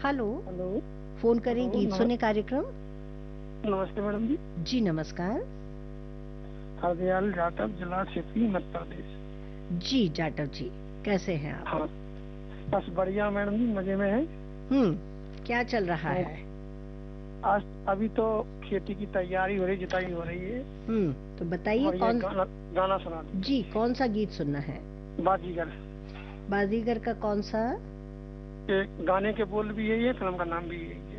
Hello. Hello. Phone करें hello गीत सुने कार्यक्रम। नमस्ते मैडम जी। जी नमस्कार। हरदयाल जाटव, जिला सीधी, मध्य प्रदेश। जी जाटव जी, कैसे हैं आप? हाँ, बस बढ़िया मैडम जी, मजे में है। क्या चल रहा तो है? आज अभी तो खेती की तैयारी हो रही, जुताई हो रही है। तो बताइए बढ़िया कौन। गाना गाना सुना जी, दीजिए। कौन सा गीत सुनना है? बाजीगर बाजीगर का कौन सा? के गाने के बोल भी यही है, फिल्म का नाम भी यही है।